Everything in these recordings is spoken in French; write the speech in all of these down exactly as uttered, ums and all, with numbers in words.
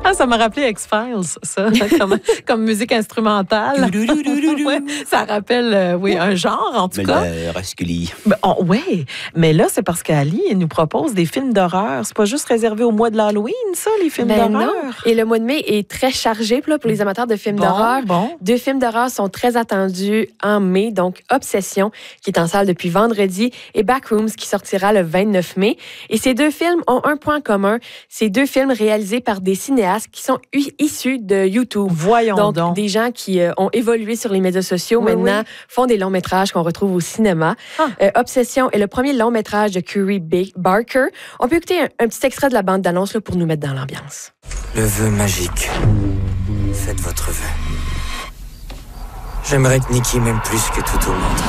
Ah, ça m'a rappelé X-Files, ça, comme, comme musique instrumentale. Ouais, ça rappelle, euh, oui, un genre, en tout cas. Rasculi. Ben, oh, oui, mais là, c'est parce qu'Ali nous propose des films d'horreur. C'est pas juste réservé au mois de l'Halloween, ça, les films ben d'horreur? Non. Et le mois de mai est très chargé là, pour les amateurs de films bon, d'horreur. Bon. Deux films d'horreur sont très attendus en mai, donc Obsession, qui est en salle depuis vendredi, et Backrooms, qui sortira le vingt-neuf mai. Et ces deux films ont un point commun. Ces deux films réalisés par des cinéastes qui sont issus de YouTube. Voyons donc. Donc, des gens qui euh, ont évolué sur les médias sociaux, oui, maintenant, oui. font des longs métrages qu'on retrouve au cinéma. Ah. Euh, Obsession est le premier long métrage de Curry Barker. On peut écouter un, un petit extrait de la bande d'annonce là, pour nous mettre dans l'ambiance. Le vœu magique. Faites votre vœu. J'aimerais que Nikki m'aime plus que tout au monde.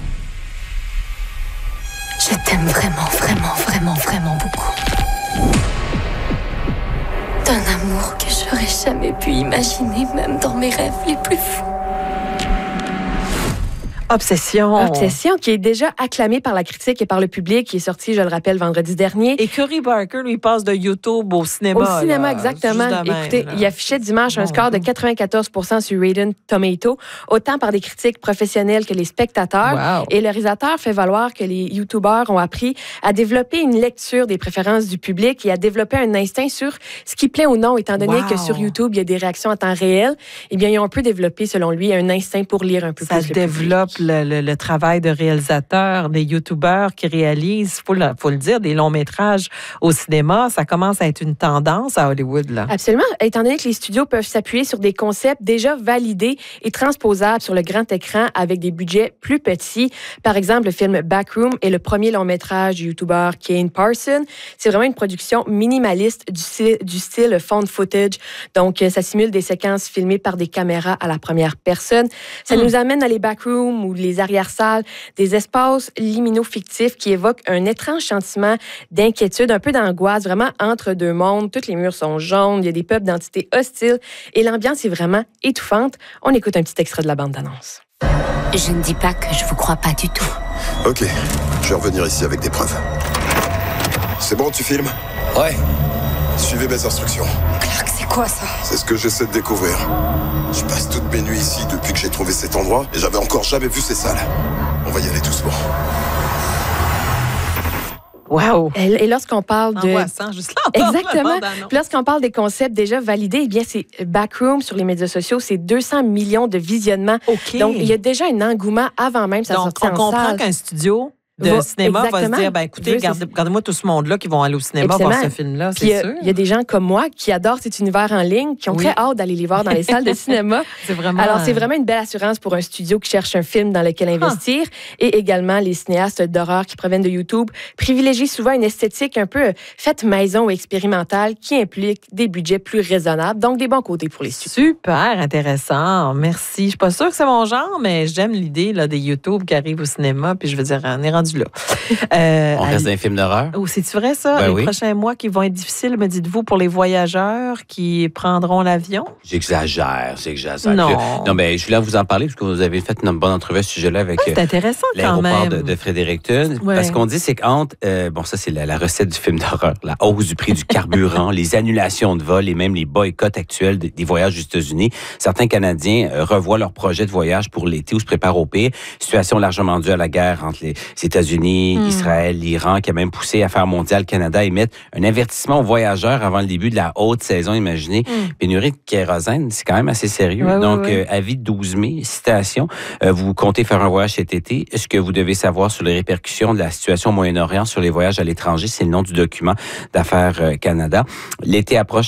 Je t'aime vraiment, vraiment, vraiment, vraiment beaucoup. D'un amour que j'aurais jamais pu imaginer, même dans mes rêves les plus fous. Obsession. Obsession, qui est déjà acclamée par la critique et par le public, qui est sorti, je le rappelle, vendredi dernier. Et Curry Barker, lui, passe de YouTube au cinéma. Au cinéma, là, exactement. Écoutez, même, il affichait dimanche un score de quatre-vingt-quatorze pour cent sur Rotten Tomato, autant par des critiques professionnelles que les spectateurs. Wow. Et le réalisateur fait valoir que les YouTubeurs ont appris à développer une lecture des préférences du public et à développer un instinct sur ce qui plaît ou non, étant donné wow. que sur YouTube, il y a des réactions en temps réel. Eh bien, ils ont un peu développé, selon lui, un instinct pour lire un peu Ça plus. Ça développe Le, le, le travail de réalisateur, des youtubeurs qui réalisent, il faut, faut le dire, des longs métrages au cinéma. Ça commence à être une tendance à Hollywood, là. Absolument. Étant donné que les studios peuvent s'appuyer sur des concepts déjà validés et transposables sur le grand écran avec des budgets plus petits. Par exemple, le film Backroom est le premier long métrage du youtubeur Kane Parson. C'est vraiment une production minimaliste du style, du style found footage. Donc, ça simule des séquences filmées par des caméras à la première personne. Ça mm. nous amène à les backrooms ou les arrière-salles, des espaces liminaux fictifs qui évoquent un étrange sentiment d'inquiétude, un peu d'angoisse, vraiment entre deux mondes. Tous les murs sont jaunes, il y a des peuples d'entités hostiles et l'ambiance est vraiment étouffante. On écoute un petit extrait de la bande-annonce. Je ne dis pas que je vous crois pas du tout. Ok, je vais revenir ici avec des preuves. C'est bon, tu filmes? Ouais. Suivez mes instructions. Clark, c'est quoi ça? C'est ce que j'essaie de découvrir. Je passe toutes mes nuits ici depuis que j'ai trouvé cet endroit et j'avais encore jamais vu ces salles. On va y aller doucement. Wow! Et, et lorsqu'on parle de... Angoissant, juste là. Exactement. Puis lorsqu'on parle des concepts déjà validés, eh bien, c'est Backroom sur les médias sociaux, c'est deux cents millions de visionnements. OK. Donc, il y a déjà un engouement avant même sa Donc, sortie on en comprend salle. qu'un studio de va, cinéma exactement. va se dire, ben écoutez, regardez, regardez-moi tout ce monde-là qui vont aller au cinéma Absolument. voir ce film-là, c'est Puis, sûr. Il y a des gens comme moi qui adorent cet univers en ligne, qui ont oui. très hâte d'aller les voir dans les salles de cinéma. C'est vraiment... Alors, c'est vraiment une belle assurance pour un studio qui cherche un film dans lequel investir. Ah. Et également, les cinéastes d'horreur qui proviennent de YouTube privilégient souvent une esthétique un peu faite maison ou expérimentale qui implique des budgets plus raisonnables. Donc, des bons côtés pour les studios. Super intéressant. Merci. Je suis pas sûre que c'est mon genre, mais j'aime l'idée là, des YouTube qui arrivent au cinéma. Puis je veux dire, on est rendu là. Euh, on reste dans un film d'horreur. Oh, c'est-tu vrai, ça? Ben les oui. prochains mois qui vont être difficiles, me dites-vous, pour les voyageurs qui prendront l'avion? J'exagère, j'exagère. Non. Non, mais je voulais vous en parler parce que vous avez fait une bonne entrevue à ce sujet-là avec ah, c'est intéressant, l'aéroport quand même. de, de Fredericton. Ouais. Parce qu'on dit, c'est qu'entre, euh, bon, ça, c'est la, la recette du film d'horreur, la hausse du prix du carburant, les annulations de vols et même les boycotts actuels des, des voyages aux États-Unis. Certains Canadiens euh, revoient leur projet de voyage pour l'été ou se préparent au pire. Situation largement due à la guerre entre les États-Unis, mm. Israël, l'Iran, qui a même poussé Affaires mondiales Canada à émettre un avertissement aux voyageurs avant le début de la haute saison. Imaginez, mm. pénurie de kérosène, c'est quand même assez sérieux. Ouais, Donc, ouais, ouais. Euh, avis de douze mai, citation, euh, vous comptez faire un voyage cet été. Ce que vous devez savoir sur les répercussions de la situation au Moyen-Orient sur les voyages à l'étranger, c'est le nom du document d'Affaires Canada. L'été approche.